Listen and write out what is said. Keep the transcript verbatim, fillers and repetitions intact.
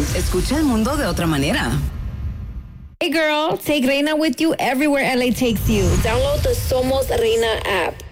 Escucha el mundo de otra manera. Hey girl, take Reina with you everywhere L A takes you. Download the Somos Reina app.